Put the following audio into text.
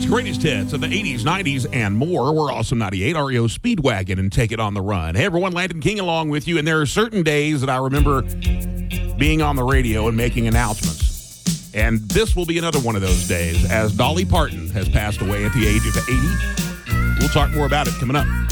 greatest hits of the 80s, 90s, and more. We're Awesome 98, REO Speedwagon, and Take It on the Run. Hey, everyone, Landon King along with you. And there are certain days that I remember being on the radio and making announcements. And this will be another one of those days, as Dolly Parton has passed away at the age of 80. We'll talk more about it coming up.